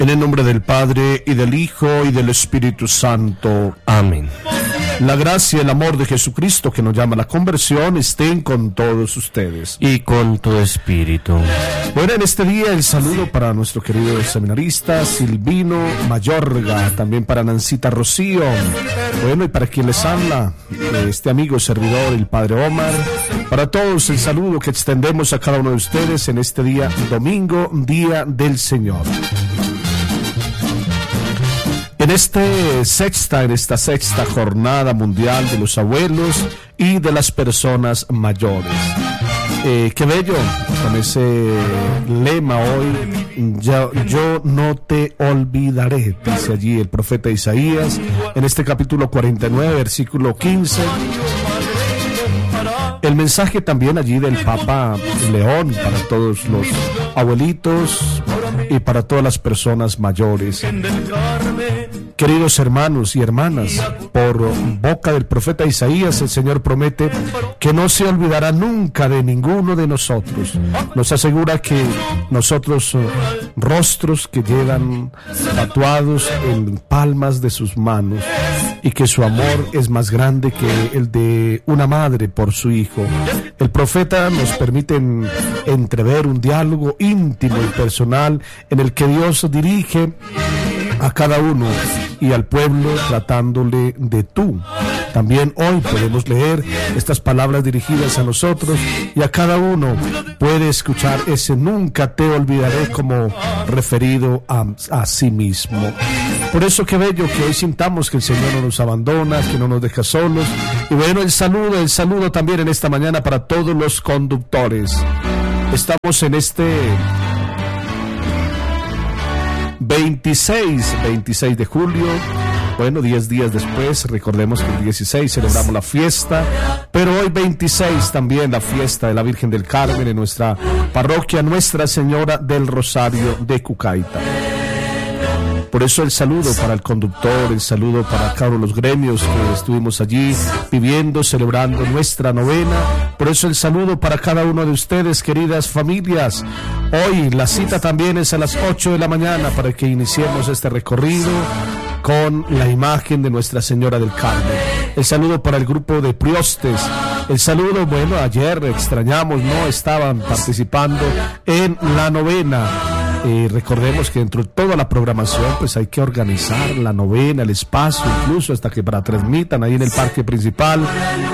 En el nombre del Padre, y del Hijo, y del Espíritu Santo. Amén. La gracia y el amor de Jesucristo, que nos llama a la conversión, estén con todos ustedes. Y con tu espíritu. Bueno, en este día el saludo para nuestro querido seminarista Silvino Mayorga, también para Nancita Rocío, bueno, y para quien les habla, este amigo servidor, el Padre Omar. Para todos el saludo que extendemos a cada uno de ustedes en este día domingo, Día del Señor. En esta sexta jornada mundial de los abuelos y de las personas mayores. Qué bello, con ese lema hoy, yo no te olvidaré, dice allí el profeta Isaías, en este capítulo 49, versículo 15. El mensaje también allí del Papa León para todos los abuelitos y para todas las personas mayores. Queridos hermanos y hermanas, por boca del profeta Isaías, el Señor promete que no se olvidará nunca de ninguno de nosotros. Nos asegura que nosotros, rostros que llevan tatuados en palmas de sus manos, y que su amor es más grande que el de una madre por su hijo. El profeta nos permite entrever un diálogo íntimo y personal en el que Dios dirige a cada uno y al pueblo tratándole de tú. También hoy podemos leer estas palabras dirigidas a nosotros, y a cada uno puede escuchar ese nunca te olvidaré como referido a sí mismo. Por eso qué bello que hoy sintamos que el Señor no nos abandona, que no nos deja solos. Y bueno, el saludo también en esta mañana para todos los conductores. Estamos en este 26 de julio, bueno, 10 días después, recordemos que el 16 celebramos la fiesta, pero hoy 26 también la fiesta de la Virgen del Carmen en nuestra parroquia Nuestra Señora del Rosario de Cucaita. Por eso el saludo para el conductor, el saludo para cada uno de los gremios que estuvimos allí viviendo, celebrando nuestra novena. Por eso el saludo para cada uno de ustedes, queridas familias. Hoy la cita también es a las 8 de la mañana para que iniciemos este recorrido con la imagen de Nuestra Señora del Carmen. El saludo para el grupo de priostes. El saludo, bueno, ayer extrañamos, no estaban participando en la novena. Recordemos que dentro de toda la programación pues hay que organizar la novena, el espacio, incluso hasta que para transmitan ahí en el parque principal.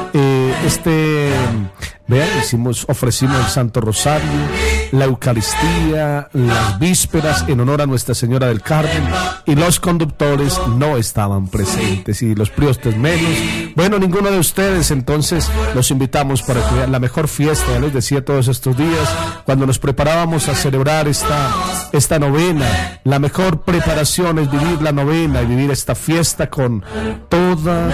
Ofrecimos el Santo Rosario, la Eucaristía, las vísperas en honor a Nuestra Señora del Carmen, y los conductores no estaban presentes, y los priostes menos. Bueno, ninguno de ustedes. Entonces los invitamos para que vean la mejor fiesta. Ya les decía todos estos días, cuando nos preparábamos a celebrar esta novena, la mejor preparación es vivir la novena y vivir esta fiesta con toda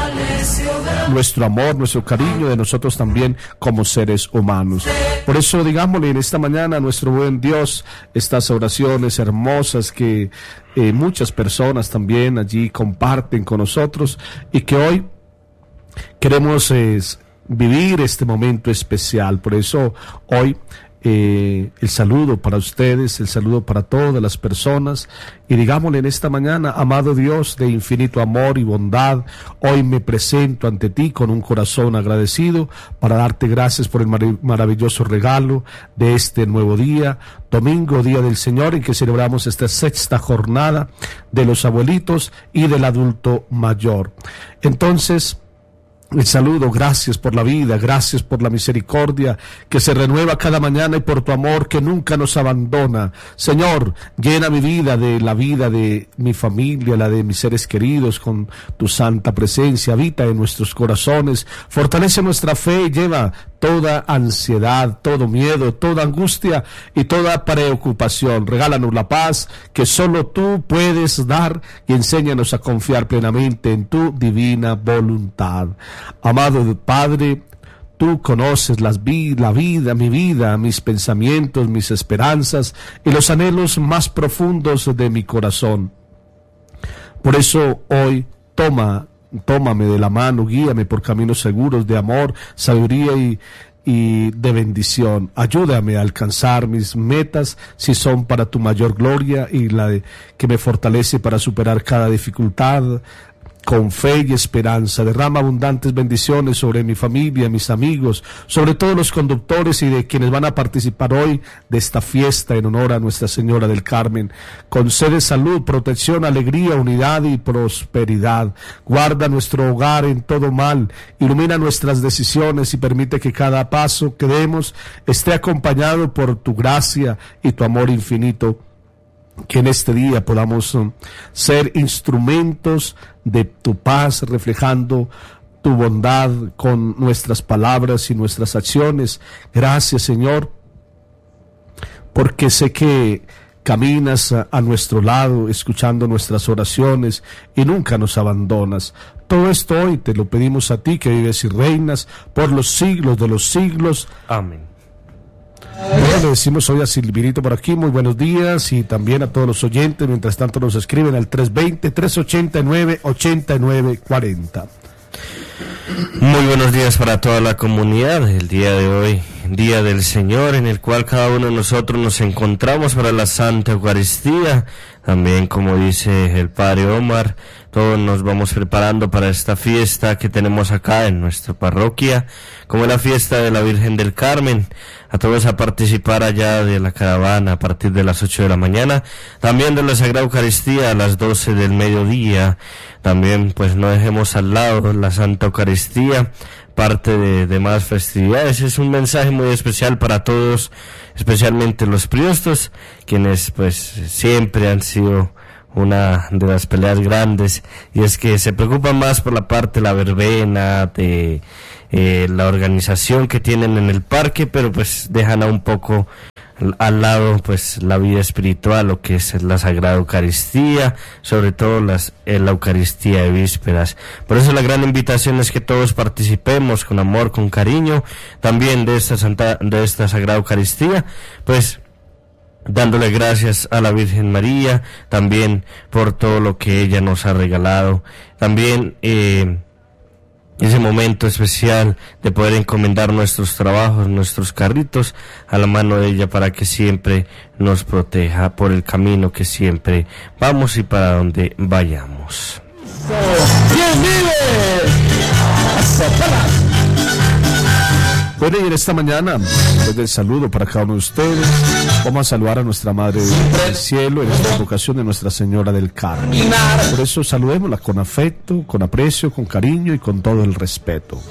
nuestro amor, nuestro cariño de nosotros también como seres humanos. Por eso digámosle en esta mañana a nuestro buen Dios estas oraciones hermosas que muchas personas también allí comparten con nosotros, y que hoy queremos vivir este momento especial. Por eso hoy el saludo para ustedes, el saludo para todas las personas, y digámosle en esta mañana: amado Dios de infinito amor y bondad, hoy me presento ante ti con un corazón agradecido para darte gracias por el maravilloso regalo de este nuevo día, domingo, Día del Señor, en que celebramos esta sexta jornada de los abuelitos y del adulto mayor. Entonces, el saludo: gracias por la vida, gracias por la misericordia que se renueva cada mañana, y por tu amor que nunca nos abandona. Señor, llena mi vida de la vida de mi familia, la de mis seres queridos, con tu santa presencia. Habita en nuestros corazones, fortalece nuestra fe y lleva toda ansiedad, todo miedo, toda angustia y toda preocupación. Regálanos la paz que solo tú puedes dar, y enséñanos a confiar plenamente en tu divina voluntad. Amado Padre, tú conoces la vida, mi vida, mis pensamientos, mis esperanzas y los anhelos más profundos de mi corazón. Por eso hoy tómame de la mano, guíame por caminos seguros de amor, sabiduría y de bendición. Ayúdame a alcanzar mis metas si son para tu mayor gloria y la de, que me fortalece para superar cada dificultad con fe y esperanza. Derrama abundantes bendiciones sobre mi familia, mis amigos, sobre todos los conductores y de quienes van a participar hoy de esta fiesta en honor a Nuestra Señora del Carmen. Concede salud, protección, alegría, unidad y prosperidad. Guarda nuestro hogar en todo mal, ilumina nuestras decisiones y permite que cada paso que demos esté acompañado por tu gracia y tu amor infinito. Que en este día podamos ser instrumentos de tu paz, reflejando tu bondad con nuestras palabras y nuestras acciones. Gracias, Señor, porque sé que caminas a nuestro lado, escuchando nuestras oraciones y nunca nos abandonas. Todo esto hoy te lo pedimos a ti, que vives y reinas por los siglos de los siglos. Amén. Bueno, le decimos hoy a Silvirito por aquí, muy buenos días, y también a todos los oyentes. Mientras tanto nos escriben al 320-389-8940. Muy buenos días para toda la comunidad. El día de hoy, Día del Señor, en el cual cada uno de nosotros nos encontramos para la Santa Eucaristía. También, como dice el Padre Omar, todos nos vamos preparando para esta fiesta que tenemos acá en nuestra parroquia, como la fiesta de la Virgen del Carmen. A todos a participar allá de la caravana a partir de las 8 de la mañana, también de la Sagrada Eucaristía a las 12 del mediodía. También pues no dejemos al lado la Santa Eucaristía, parte de más festividades. Es un mensaje muy especial para todos, especialmente los priostos, quienes pues siempre han sido una de las peleas grandes, y es que se preocupan más por la parte de la verbena, de la organización que tienen en el parque, pero pues dejan a un poco al lado pues la vida espiritual, lo que es la Sagrada Eucaristía, sobre todo la Eucaristía de vísperas. Por eso la gran invitación es que todos participemos con amor, con cariño, también de esta Sagrada Eucaristía, pues dándole gracias a la Virgen María, también por todo lo que ella nos ha regalado, también ese momento especial de poder encomendar nuestros trabajos, nuestros carritos a la mano de ella, para que siempre nos proteja por el camino que siempre vamos y para donde vayamos. ¡Bien vive! Bueno, y en esta mañana, después del saludo para cada uno de ustedes, vamos a saludar a nuestra Madre del Cielo en esta invocación de Nuestra Señora del Carmen. Por eso saludémosla con afecto, con aprecio, con cariño y con todo el respeto.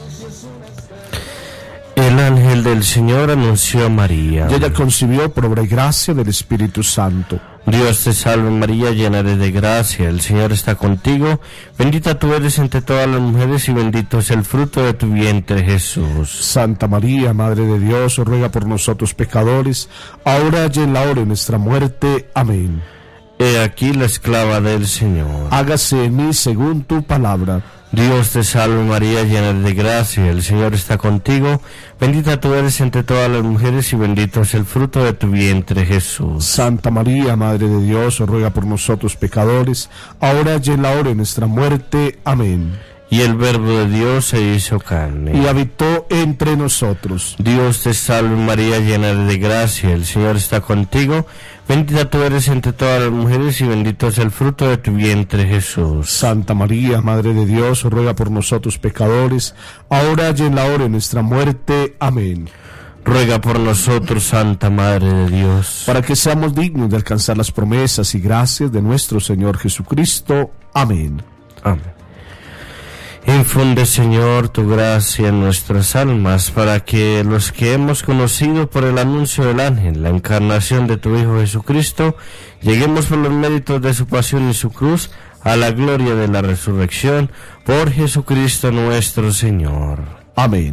El ángel del Señor anunció a María. Y ella concibió por obra y gracia del Espíritu Santo. Dios te salve María, llena eres de gracia, el Señor está contigo, bendita tú eres entre todas las mujeres y bendito es el fruto de tu vientre, Jesús. Santa María, Madre de Dios, ruega por nosotros pecadores, ahora y en la hora de nuestra muerte. Amén. He aquí la esclava del Señor. Hágase en mí según tu palabra. Dios te salve María, llena de gracia, el Señor está contigo, bendita tú eres entre todas las mujeres y bendito es el fruto de tu vientre, Jesús. Santa María, Madre de Dios, ruega por nosotros pecadores, ahora y en la hora de nuestra muerte. Amén. Y el Verbo de Dios se hizo carne y habitó entre nosotros. Dios te salve María, llena de gracia, el Señor está contigo, bendita tú eres entre todas las mujeres y bendito es el fruto de tu vientre, Jesús. Santa María, Madre de Dios, ruega por nosotros pecadores, ahora y en la hora de nuestra muerte. Amén. Ruega por nosotros, Santa Madre de Dios, para que seamos dignos de alcanzar las promesas y gracias de nuestro Señor Jesucristo. Amén. Amén. Infunde, Señor, tu gracia en nuestras almas, para que los que hemos conocido por el anuncio del ángel la encarnación de tu Hijo Jesucristo, lleguemos por los méritos de su pasión y su cruz a la gloria de la resurrección, por Jesucristo nuestro Señor. Amén.